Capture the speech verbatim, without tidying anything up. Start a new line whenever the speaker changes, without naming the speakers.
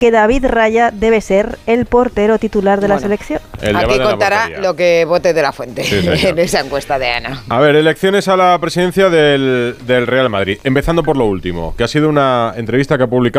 que David Raya debe ser el portero titular de
Bueno,
la selección.
Aquí contará lo que vote de la Fuente
Sí,
en esa encuesta de Ana.
A ver, elecciones a la presidencia del, del Real Madrid. Empezando por lo último, que ha sido una entrevista que ha publicado